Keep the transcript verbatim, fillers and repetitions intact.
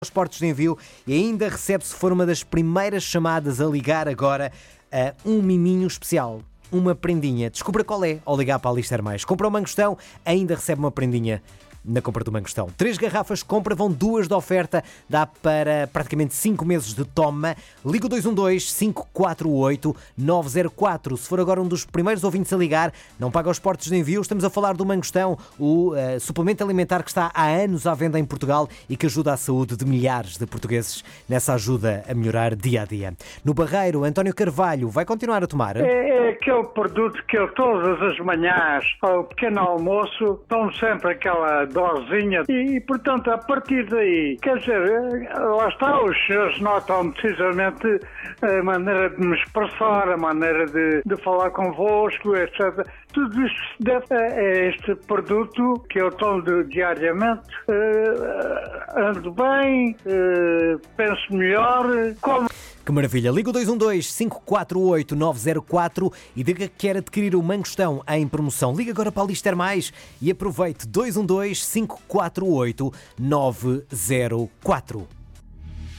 Os portos de envio e ainda recebe, se for uma das primeiras chamadas a ligar agora, a um miminho especial, uma prendinha. Descubra qual é ao ligar para a Lister Mais. Compra um mangostão, ainda recebe uma prendinha na compra do mangostão. Três garrafas compra, vão duas de oferta, dá para praticamente cinco meses de toma. Liga o dois um dois, cinco quatro oito, nove zero quatro. Se for agora um dos primeiros ouvintes a ligar, não paga os portos de envio. Estamos a falar do mangostão, o uh, suplemento alimentar que está há anos à venda em Portugal e que ajuda à saúde de milhares de portugueses nessa ajuda a melhorar dia a dia. No Barreiro, António Carvalho vai continuar a tomar? É, é aquele produto que eu todas as manhãs, ao pequeno almoço, tomo sempre aquela dosinha e, portanto, a partir daí, quer dizer, lá está, os senhores notam precisamente a maneira de me expressar, a maneira de, de falar convosco, etcétera. Tudo isto se deve a este produto que eu tomo de, diariamente. Uh, ando bem, uh, penso melhor, como... Que maravilha! Liga o dois um dois, cinco quatro oito, nove zero quatro e diga que quer adquirir o mangostão em promoção. Liga agora para a Lister Mais e aproveite dois um dois, cinco quatro oito, nove zero quatro.